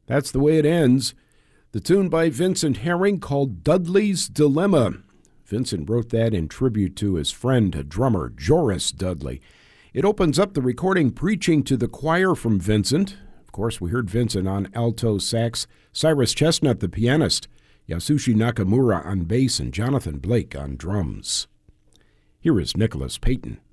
That's the way it ends. The tune by Vincent Herring called Dudley's Dilemma. Vincent wrote that in tribute to his friend, drummer Joris Dudley. It opens up the recording Preaching to the Choir from Vincent. Of course, we heard Vincent on alto sax, Cyrus Chestnut, the pianist, Yasushi Nakamura on bass, and Jonathan Blake on drums. Here is Nicholas Payton.